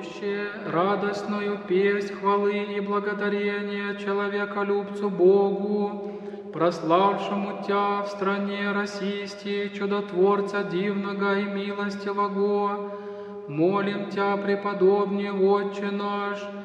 поющие радостную песнь хвалы и благодарения человеколюбцу Богу, прославшему Тя в стране Российской, чудотворца дивного и милостивого, молим Тя, преподобный Отче наш,